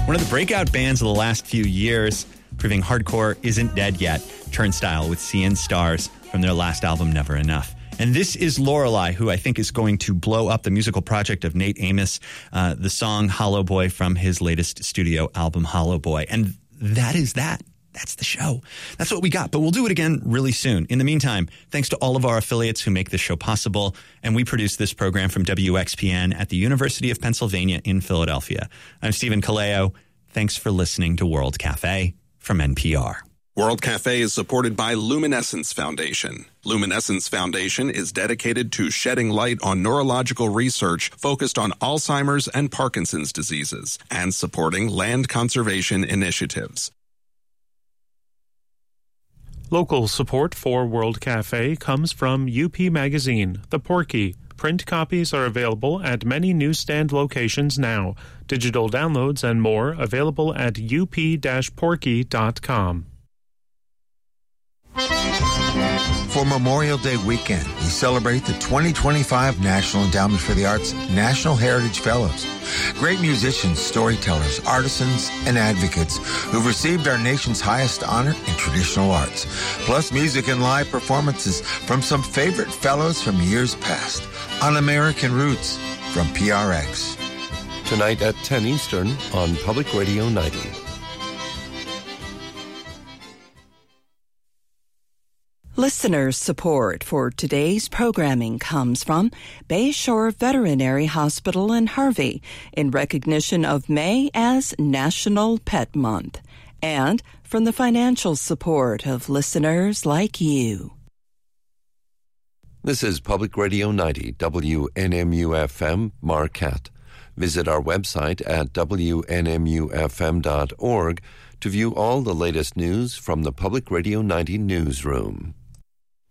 One of the breakout bands of the last few years, proving hardcore isn't dead yet. Turnstile with Seeing Stars from their last album, Never Enough. And this is Lorelei, who I think is going to blow up the musical project of Nate Amos, the song Hollow Boy from his latest studio album, Hollow Boy. And that is that. That's the show. That's what we got, but we'll do it again really soon. In the meantime, thanks to all of our affiliates who make this show possible, and we produce this program from WXPN at the University of Pennsylvania in Philadelphia. I'm Stephen Kaleo. Thanks for listening to World Cafe from NPR. World Cafe is supported by Luminescence Foundation. Luminescence Foundation is dedicated to shedding light on neurological research focused on Alzheimer's and Parkinson's diseases and supporting land conservation initiatives. Local support for World Cafe comes from UP Magazine, The Porky. Print copies are available at many newsstand locations now. Digital downloads and more available at up-porky.com. For Memorial Day weekend, we celebrate the 2025 National Endowment for the Arts National Heritage Fellows. Great musicians, storytellers, artisans, and advocates who've received our nation's highest honor in traditional arts. Plus music and live performances from some favorite fellows from years past. On American Roots from PRX. Tonight at 10 Eastern on Public Radio 90. Listener support for today's programming comes from Bayshore Veterinary Hospital in Harvey in recognition of May as National Pet Month, and from the financial support of listeners like you. This is Public Radio 90, WNMU-FM, Marquette. Visit our website at WNMUFM.org to view all the latest news from the Public Radio 90 newsroom.